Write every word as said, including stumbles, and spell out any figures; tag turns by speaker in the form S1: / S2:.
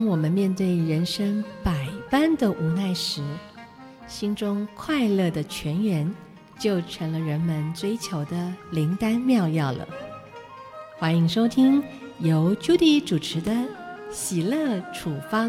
S1: 我们面对人生百般的无奈时，心中快乐的泉源就成了人们追求的灵丹妙药了。欢迎收听由 Judy 主持的喜乐处方。